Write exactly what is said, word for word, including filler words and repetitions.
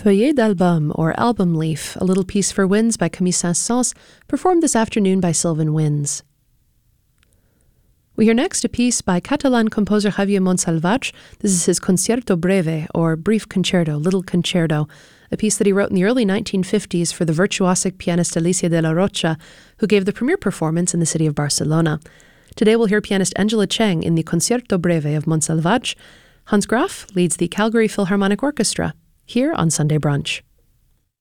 Feuillet d'Album, or Album Leaf, a little piece for winds by Camille Saint-Saëns, performed this afternoon by Sylvan Winds. We hear next a piece by Catalan composer Javier Montsalvatge. This is his Concierto Breve, or Brief Concerto, Little Concerto, a piece that he wrote in the early nineteen fifties for the virtuosic pianist Alicia de la Rocha, who gave the premiere performance in the city of Barcelona. Today we'll hear pianist Angela Cheng in the Concierto Breve of Montsalvatge. Hans Graf leads the Calgary Philharmonic Orchestra, here on Sunday Brunch.